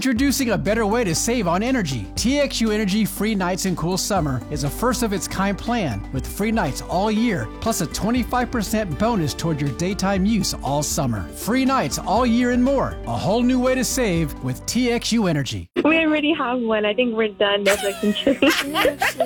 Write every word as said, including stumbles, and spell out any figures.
Introducing a better way to save on energy. T X U Energy Free Nights in Cool Summer is a first-of-its-kind plan with free nights all year, plus a twenty-five percent bonus toward your daytime use all summer. Free nights all year and more. A whole new way to save with T X U Energy. We already have one. I think we're done Netflix and chill.